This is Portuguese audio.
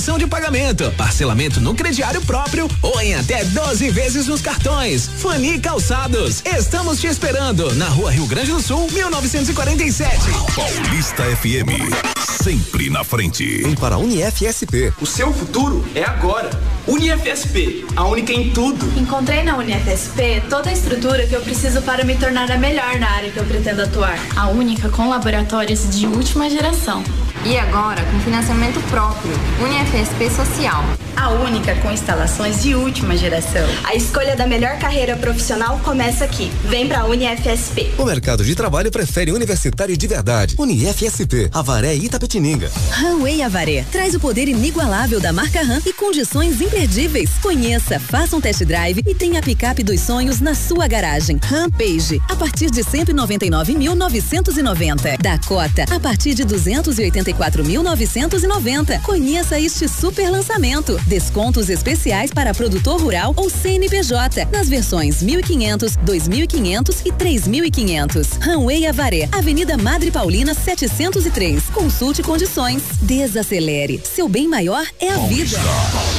condição de pagamento, parcelamento no crediário próprio ou em até 12 vezes nos cartões. Fani Calçados, estamos te esperando na Rua Rio Grande do Sul, 1947. Paulista FM, sempre na frente. Vem para a UniFSP. O seu futuro é agora. UniFSP, a única em tudo. Encontrei na UniFSP toda a estrutura que eu preciso para me tornar a melhor na área que eu pretendo atuar. A única com laboratórios de última geração. E agora com financiamento próprio, UniFSP Social. A única com instalações de última geração. A escolha da melhor carreira profissional começa aqui. Vem pra UniFSP. O mercado de trabalho prefere universitário de verdade. UniFSP, Avaré e Itapetininga. Runway Avaré traz o poder inigualável da marca Ram e condições imperdíveis. Conheça, faça um test drive e tenha a picape dos sonhos na sua garagem. Rampage, a partir de 199.990. Dakota, a partir de 284.990. Conheça este super lançamento. Descontos especiais para produtor rural ou CNPJ nas versões 1.500, 2.500 e 3.500. Runway Avaré, Avenida Madre Paulina 703. Consulte condições. Desacelere. Seu bem maior é a vida.